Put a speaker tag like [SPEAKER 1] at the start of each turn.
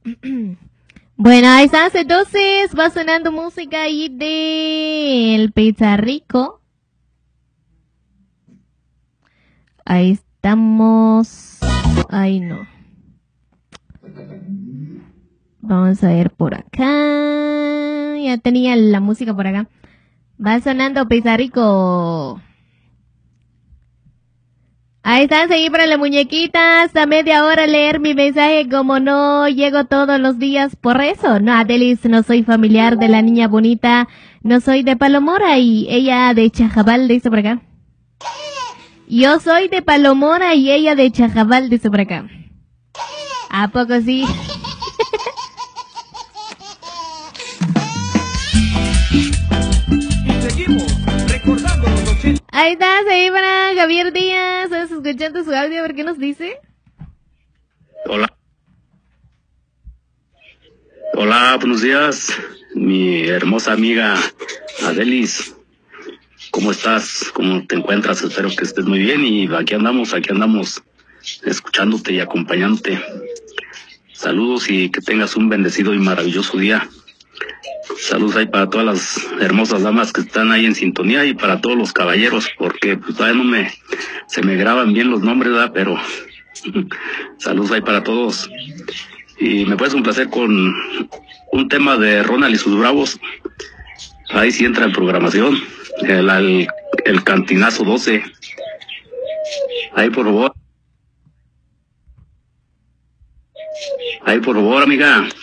[SPEAKER 1] Bueno, ahí estás, entonces va sonando música ahí del Pizza Rico. Ahí estamos. Ay, no. Vamos a ver por acá. Ya tenía la música por acá. Va sonando Pizza Rico. Ahí están, seguí para la muñequita, hasta media hora leer mi mensaje, como no llego todos los días por eso. No, Adelis, no soy familiar de la niña bonita, no soy de Palomora y ella de Chajabal, dice por acá. Yo soy de Palomora y ella de Chajabal, dice por acá. ¿A poco sí?
[SPEAKER 2] Y seguimos recordando los 80.
[SPEAKER 1] Ahí está, seguí para Javier Díaz, ¿estás escuchando su audio? A ver qué nos dice.
[SPEAKER 3] Hola. Hola, buenos días, mi hermosa amiga Adelis. ¿Cómo estás? ¿Cómo te encuentras? Espero que estés muy bien y aquí andamos, escuchándote y acompañándote. Saludos y que tengas un bendecido y maravilloso día. Saludos ahí para todas las hermosas damas que están ahí en sintonía y para todos los caballeros, porque pues todavía no se me graban bien los nombres, ¿verdad? Pero saludos ahí para todos. Y me puedes complacer con un tema de Ronald y sus Bravos. Ahí sí entra en programación. El Cantinazo 12. Ahí por favor. Ahí por favor, amiga.